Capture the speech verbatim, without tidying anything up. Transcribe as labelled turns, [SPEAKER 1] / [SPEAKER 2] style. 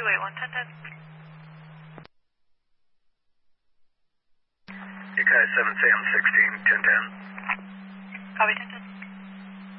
[SPEAKER 1] two eight one, ten ten.
[SPEAKER 2] Yakai seven Sam sixteen, ten ten.
[SPEAKER 1] Copy, ten ten.